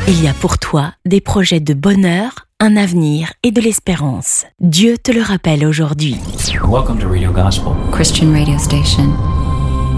Il y a pour toi des projets de bonheur, un avenir et de l'espérance. Dieu te le rappelle aujourd'hui. Welcome to Radio Gospel. Christian radio station.